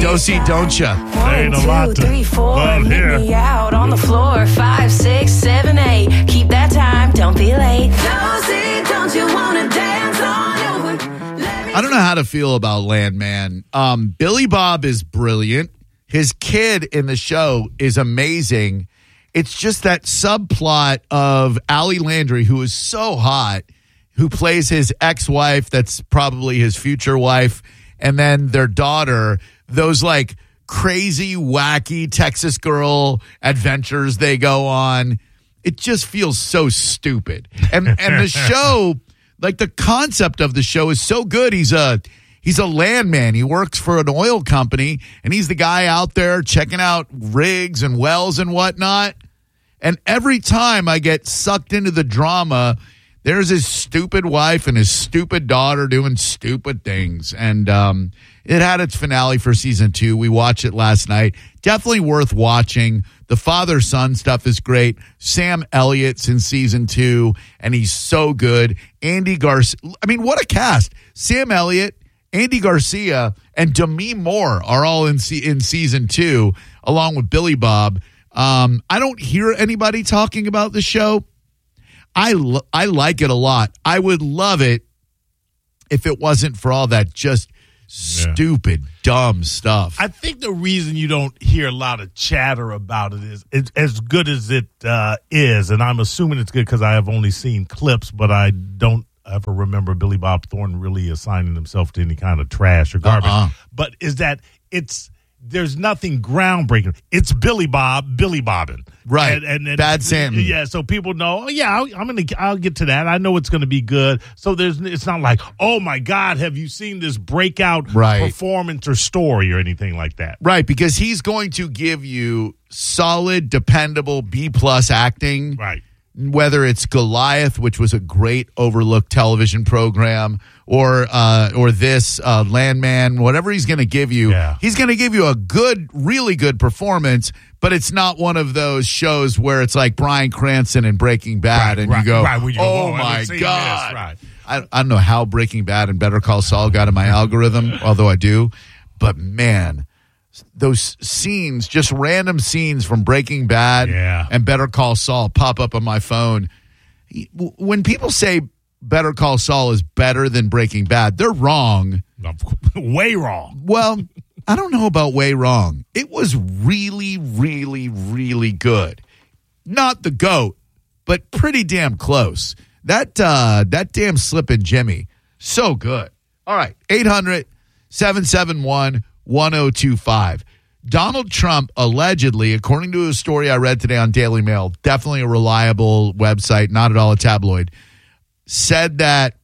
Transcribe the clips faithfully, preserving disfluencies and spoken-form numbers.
do-si, don't ya? There ain't a lot to three, four, love meet here. me out on the floor. Five, six, seven, eight. Keep that time, don't be late. Do-si, don't you wanna dance on over? Let me I don't know how to feel about Landman. Um, Billy Bob is brilliant. His kid in the show is amazing. It's just that subplot of Allie Landry, who is so hot, who plays his ex-wife that's probably his future wife, and then their daughter, those like crazy, wacky Texas girl adventures they go on. It just feels so stupid. And and the show, like the concept of the show is so good. He's a he's a landman. He works for an oil company, and he's the guy out there checking out rigs and wells and whatnot. And every time I get sucked into the drama, there's his stupid wife and his stupid daughter doing stupid things. And um, it had its finale for season two. We watched it last night. Definitely worth watching. The father-son stuff is great. Sam Elliott's in season two, and he's so good. Andy Garcia. I mean, what a cast. Sam Elliott, Andy Garcia, and Demi Moore are all in, se- in season two, along with Billy Bob. Um, I don't hear anybody talking about the show. I, lo- I like it a lot. I would love it if it wasn't for all that just Yeah. stupid, dumb stuff. I think the reason you don't hear a lot of chatter about it is it's as good as it uh, is, and I'm assuming it's good because I have only seen clips, but I don't ever remember Billy Bob Thornton really assigning himself to any kind of trash or garbage. Uh-uh. But is that it's there's nothing groundbreaking. It's Billy Bob, Billy Bobbin. Right. And, and, and Bad Sam. Yeah, so people know, oh, yeah, I'll, I'm gonna, I'll get to that. I know it's going to be good. So there's, it's not like, oh, my God, have you seen this breakout Right. performance or story or anything like that? Right, because he's going to give you solid, dependable B-plus acting. Right. Whether it's Goliath, which was a great overlooked television program, or uh, or this uh, Landman, whatever he's going to give you, Yeah. he's going to give you a good, really good performance, but it's not one of those shows where it's like Bryan Cranston in Breaking Bad, Right, and right, you go, right, where you go, oh, oh, I my haven't seen God. this, right. I, I don't know how Breaking Bad and Better Call Saul got in my algorithm, although I do, but man, those scenes, just random scenes from Breaking Bad Yeah. and Better Call Saul pop up on my phone. When people say Better Call Saul is better than Breaking Bad, they're wrong. Way wrong. Well, I don't know about way wrong. It was really, really, really good. Not the GOAT, but pretty damn close. That uh, that damn Slippin' Jimmy, so good. All right, eight hundred, seven seven one, one oh two five. Donald Trump allegedly, according to a story I read today on Daily Mail, definitely a reliable website, not at all a tabloid, said that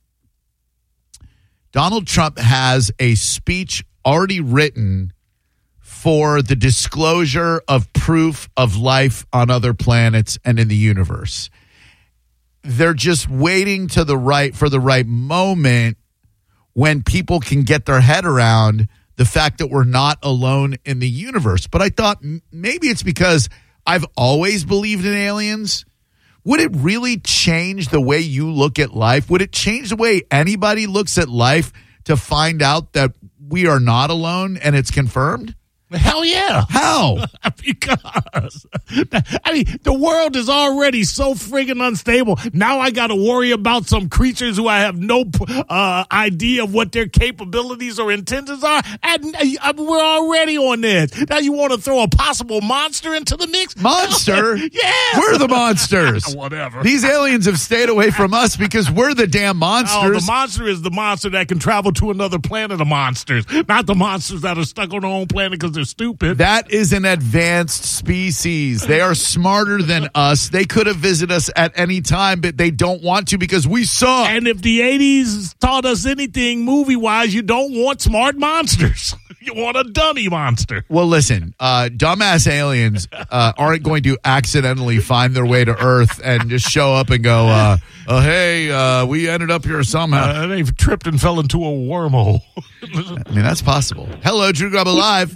Donald Trump has a speech already written for the disclosure of proof of life on other planets and in the universe. They're just waiting to the right for the right moment when people can get their head around the fact that we're not alone in the universe. But I thought m- maybe it's because I've always believed in aliens. Would it really change the way you look at life? Would it change the way anybody looks at life to find out that we are not alone and it's confirmed? Hell yeah. How? Because, I mean, the world is already so friggin' unstable. Now I got to worry about some creatures who I have no uh, idea of what their capabilities or intentions are. And uh, we're already on this. Now you want to throw a possible monster into the mix? Monster? Yeah. We're the monsters. Whatever. These aliens have stayed away from us because we're the damn Oh, monsters. the monster is the monster that can travel to another planet of monsters, not the monsters that are stuck on their own planet because they're stupid. That is an advanced species. They are smarter than us. They could have visited us at any time, but they don't want to because we suck. And if the eighties taught us anything movie-wise, you don't want smart monsters. You want a dummy monster. Well, listen, uh, dumbass aliens uh, aren't going to accidentally find their way to Earth and just show up and go, uh, oh, hey, uh, we ended up here somehow. Uh, they tripped and fell into a wormhole. I mean, that's possible. Hello, Drew Grubba Live.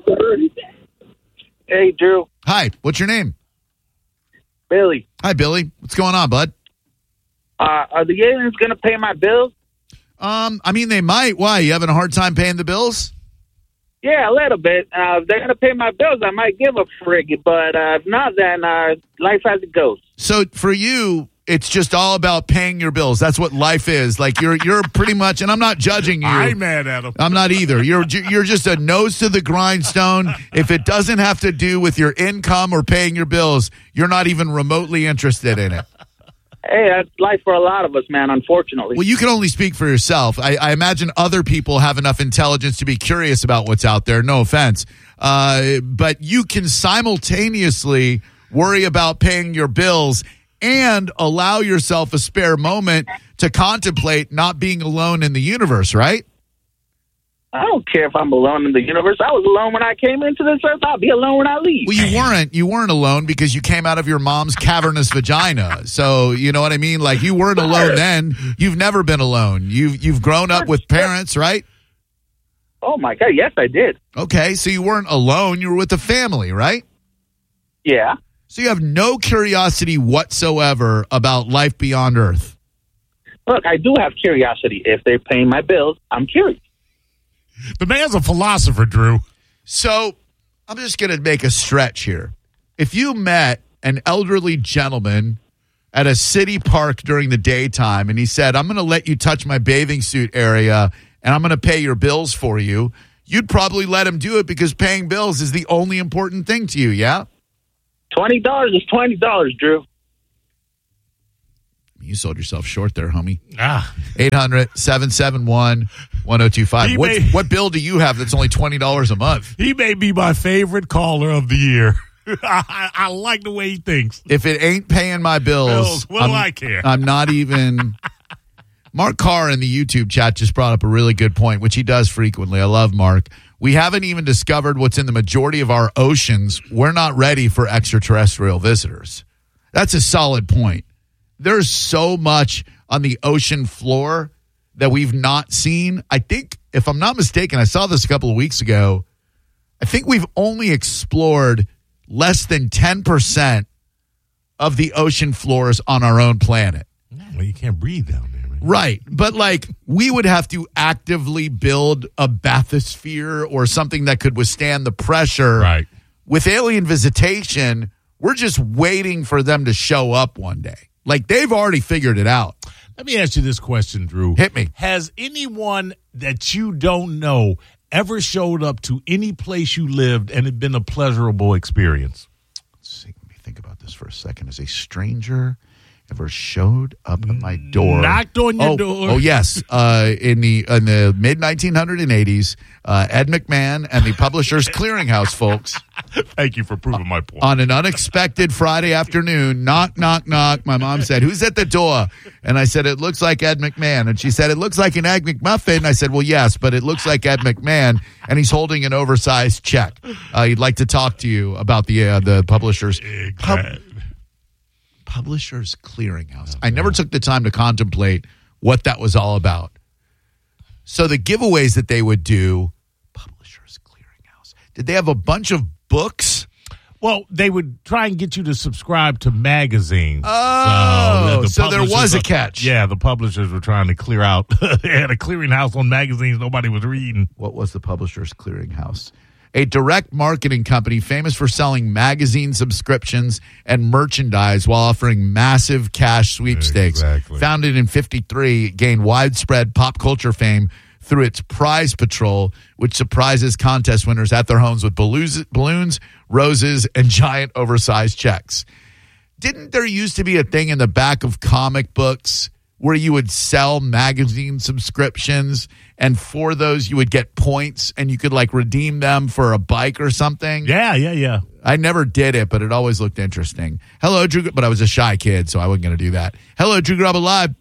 Hey, Drew. Hi, what's your name? Billy. Hi, Billy. What's going on, bud? Uh, are the aliens going to pay my bills? Um, I mean, they might. Why? You having a hard time paying the bills? Yeah, a little bit. Uh, if they're going to pay my bills, I might give a frig. But uh, if not, then uh, life as it goes. So for you, it's just all about paying your bills. That's what life is. Like you're you're pretty much, and I'm not judging you. I ain't mad at him. I'm not either. You're you're just a nose to the grindstone. If it doesn't have to do with your income or paying your bills, you're not even remotely interested in it. Hey, that's life for a lot of us, man, unfortunately. Well, you can only speak for yourself. I, I imagine other people have enough intelligence to be curious about what's out there. No offense. Uh, but you can simultaneously worry about paying your bills and allow yourself a spare moment to contemplate not being alone in the universe, right? I don't care if I'm alone in the universe. I was alone when I came into this earth. I'll be alone when I leave. Well, you weren't. You weren't alone because you came out of your mom's cavernous vagina. So, you know what I mean? Like, you weren't alone then. You've never been alone. You've, you've grown up with parents, right? Oh, my God. Yes, I did. Okay, so you weren't alone. You were with a family, right? Yeah. So you have no curiosity whatsoever about life beyond Earth. Look, I do have curiosity. If they're paying my bills, I'm curious. The man's a philosopher, Drew. So I'm just going to make a stretch here. If you met an elderly gentleman at a city park during the daytime and he said, I'm going to let you touch my bathing suit area and I'm going to pay your bills for you, you'd probably let him do it because paying bills is the only important thing to you, yeah? twenty dollars is twenty dollars, Drew. You sold yourself short there, homie. Ah. eight hundred, seven seven one, one oh two five. What, may- what bill do you have that's only twenty dollars a month? He may be my favorite caller of the year. I, I like the way he thinks. If it ain't paying my bills, Bills, what do I'm, I care? I'm not even... Mark Carr in the YouTube chat just brought up a really good point, which he does frequently. I love Mark. We haven't even discovered what's in the majority of our oceans. We're not ready for extraterrestrial visitors. That's a solid point. There's so much on the ocean floor that we've not seen. I think, if I'm not mistaken, I saw this a couple of weeks ago. I think we've only explored less than ten percent of the ocean floors on our own planet. Well, you can't breathe down there, man. Right. But, like, we would have to actively build a bathysphere or something that could withstand the pressure. Right. With alien visitation, we're just waiting for them to show up one day. Like, they've already figured it out. Let me ask you this question, Drew. Hit me. Has anyone that you don't know ever showed up to any place you lived and it been a pleasurable experience? Let's see. Let me think about this for a second. Has a stranger ever showed up at my door? Knocked on your oh, door? Oh, yes. Uh, in the in the mid nineteen eighties, uh, Ed McMahon and the Publishers Clearinghouse folks. Thank you for proving my point. On an unexpected Friday afternoon, knock, knock, knock. My mom said, "Who's at the door?" And I said, "It looks like Ed McMahon." And she said, "It looks like an Egg McMuffin." And I said, "Well, yes, but it looks like Ed McMahon, and he's holding an oversized check. Uh, he'd like to talk to you about the uh, the Publishers Pub- Publishers Clearinghouse." I never took the time to contemplate what that was all about. So the giveaways that they would do, Publishers Clearinghouse. Did they have a bunch of books? Well, they would try and get you to subscribe to magazines. Oh, the so there publishers was a were- catch. Yeah, the publishers were trying to clear out. They had a clearinghouse on magazines nobody was reading. What was the Publishers Clearinghouse? A direct marketing company famous for selling magazine subscriptions and merchandise while offering massive cash sweepstakes. Exactly. Founded in fifty-three, it gained widespread pop culture fame through its prize patrol, which surprises contest winners at their homes with balloons, balloons, roses, and giant oversized checks. Didn't there used to be a thing in the back of comic books where you would sell magazine subscriptions, and for those you would get points and you could like redeem them for a bike or something? Yeah, yeah, yeah. I never did it, but it always looked interesting. Hello, Drew, but I was a shy kid, so I wasn't going to do that. Hello, Drew Grubba Live.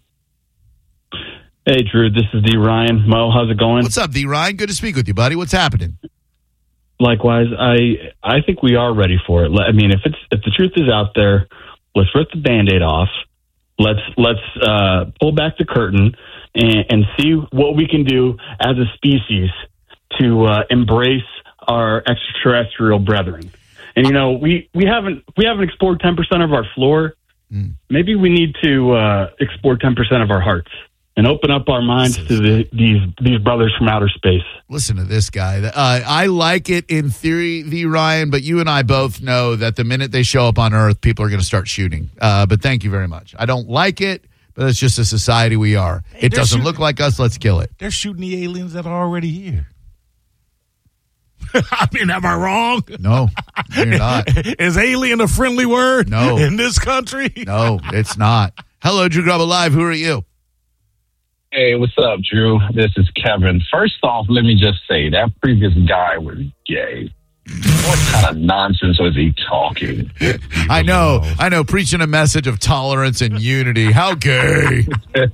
Hey, Drew, this is D. Ryan. Mo, how's it going? What's up, D. Ryan? Good to speak with you, buddy. What's happening? Likewise, I I think we are ready for it. I mean, if it's if the truth is out there, let's rip the Band-Aid off. Let's let's uh, pull back the curtain and, and see what we can do as a species to uh, embrace our extraterrestrial brethren. And you know, we, we haven't we haven't explored ten percent of our floor. Mm. Maybe we need to uh, explore ten percent of our hearts. and open up our minds to the, these these brothers from outer space. Listen to this guy. Uh, I like it in theory, the Ryan, but you and I both know that the minute they show up on Earth, people are going to start shooting. Uh, but thank you very much. I don't like it, but it's just a society we are. Hey, it doesn't shooting, look like us. Let's kill it. They're shooting the aliens that are already here. I mean, am I wrong? No, you're not. Is alien a friendly word? No. In this country? No, it's not. Hello, Drew Grubba Live. Who are you? Hey, what's up, Drew? This is Kevin. First off, let me just say that previous guy was gay. What kind of nonsense was he talking? I know, I know, preaching a message of tolerance and unity. How gay.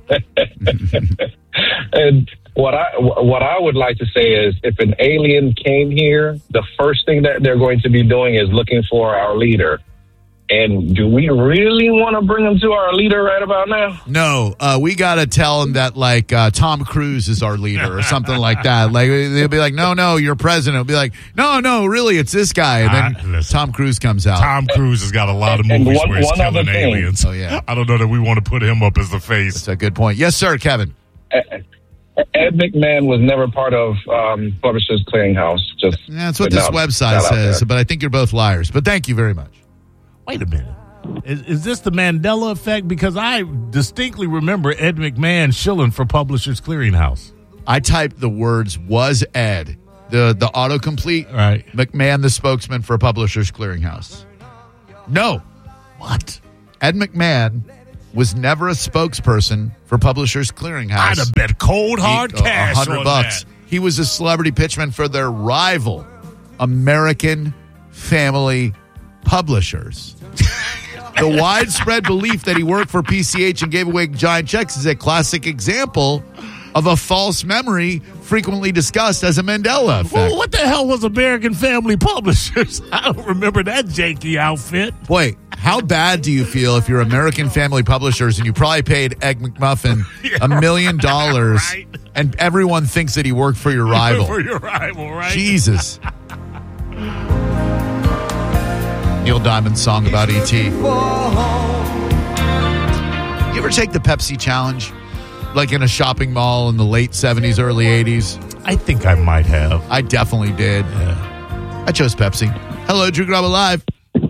And what I what I would like to say is, if an alien came here, the first thing that they're going to be doing is looking for our leader. And do we really want to bring him to our leader right about now? No, uh, we got to tell him that, like, uh, Tom Cruise is our leader or something like that. Like, they'll be like, no, no, you're president. We'll be like, no, no, really, it's this guy. And then Uh, Tom Cruise comes out. Tom Cruise has got a lot of And movies one- where he's one other killing thing. aliens. Oh, yeah. I don't know that we want to put him up as the face. That's a good point. Yes, sir, Kevin. Ed McMahon was never part of um, Publishers Clearinghouse. Just Yeah, that's what putting this out- website that out says, there. but I think you're both liars. But thank you very much. Wait a minute. Is, is this the Mandela effect? Because I distinctly remember Ed McMahon shilling for Publishers Clearinghouse. I typed the words "was Ed," the the autocomplete. Right. McMahon, the spokesman for Publishers Clearinghouse. No, What? Ed McMahon was never a spokesperson for Publishers Clearinghouse. I'd have bet cold hard He- cash a hundred on bucks. that. He was a celebrity pitchman for their rival, American Family Publishers. The widespread belief that he worked for P C H and gave away giant checks is a classic example of a false memory frequently discussed as a Mandela effect. Well, what the hell was American Family Publishers? I don't remember that janky outfit. Boy, how bad do you feel if you're American Family Publishers and you probably paid Egg McMuffin a million dollars right. and everyone thinks that he worked for your rival? For your rival, right? Jesus. Neil Diamond's song about E T. You ever take the Pepsi challenge? Like in a shopping mall in the late seventies, early eighties? I think I might have. I definitely did. Yeah. I chose Pepsi. Hello, Drew Grubba Live.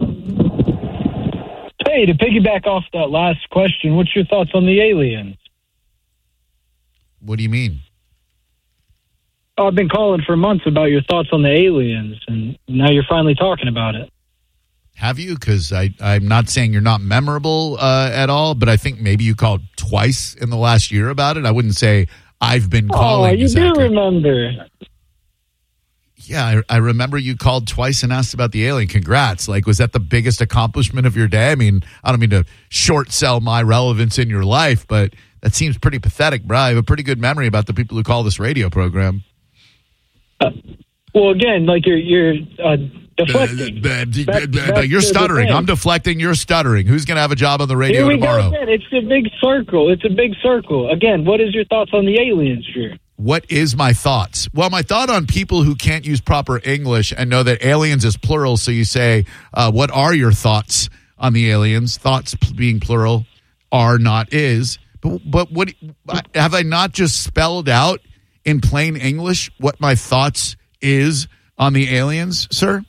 Hey, to piggyback off that last question, what's your thoughts on the aliens? What do you mean? Oh, I've been calling for months about your thoughts on the aliens, and now you're finally talking about it. Have you? Because I'm not saying you're not memorable uh, at all, but I think maybe you called twice in the last year about it. I wouldn't say I've been calling. Oh, you is do accurate. remember. Yeah, I, I remember you called twice and asked about the alien. Congrats. Like, was that the biggest accomplishment of your day? I mean, I don't mean to short sell my relevance in your life, but that seems pretty pathetic, bro. I have a pretty good memory about the people who call this radio program. Uh, well, again, like you're you're uh, deflecting. Uh, Back- back but you're to the stuttering. thing. I'm deflecting. You're stuttering. Who's going to have a job on the radio Here we tomorrow? go again. It's a big circle. It's a big circle. Again, what is your thoughts on the aliens, Drew? What is my thoughts? Well, my thought on people who can't use proper English and know that aliens is plural. So you say, uh, what are your thoughts on the aliens? Thoughts being plural, are not is. But, but what have I not just spelled out in plain English what my thoughts is on the aliens, sir?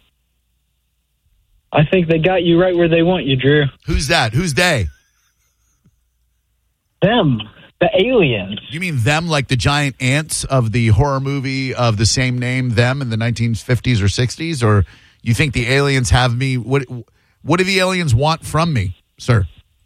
I think they got you right where they want you, Drew. Who's that? Who's they? Them, the aliens. You mean them like the giant ants of the horror movie of the same name, Them, in the nineteen fifties or sixties? Or you think the aliens have me? What, what do the aliens want from me, sir?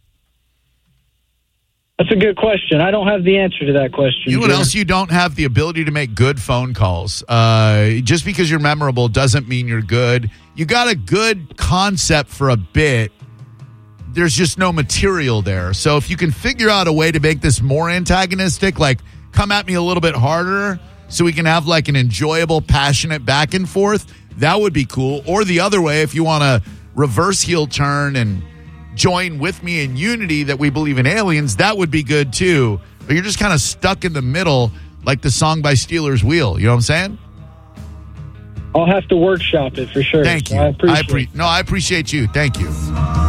That's a good question. I don't have the answer to that question. You know what Drew. else? You don't have the ability to make good phone calls. Uh, just because you're memorable doesn't mean you're good. You got a good concept for a bit. There's just no material there. So if you can figure out a way to make this more antagonistic, like come at me a little bit harder so we can have like an enjoyable, passionate back and forth, that would be cool. Or the other way, if you want to reverse heel turn and join with me in unity that we believe in aliens, that would be good too. But you're just kind of stuck in the middle like the song by Steelers Wheel. You know what I'm saying? I'll have to workshop it for sure. Thank you. I appreciate I appre- no, I appreciate you. Thank you.